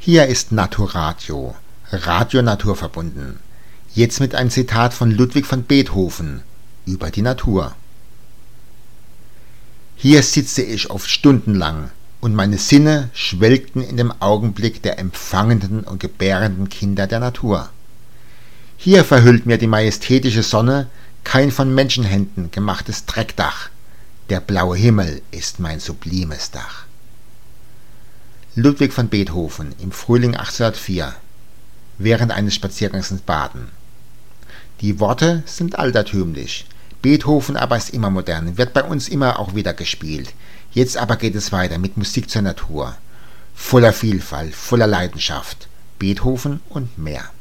Hier ist Naturadio, Radio naturverbunden. Jetzt mit einem Zitat von Ludwig van Beethoven über die Natur. Hier sitze ich oft stundenlang, und meine Sinne schwelgten in dem Augenblick der empfangenden und gebärenden Kinder der Natur. Hier verhüllt mir die majestätische Sonne kein von Menschenhänden gemachtes Dreckdach, der blaue Himmel ist mein sublimes Dach. Ludwig van Beethoven im Frühling 1804, während eines Spaziergangs ins Baden. Die Worte sind altertümlich, Beethoven aber ist immer modern, wird bei uns immer auch wieder gespielt. Jetzt aber geht es weiter mit Musik zur Natur, voller Vielfalt, voller Leidenschaft, Beethoven und mehr.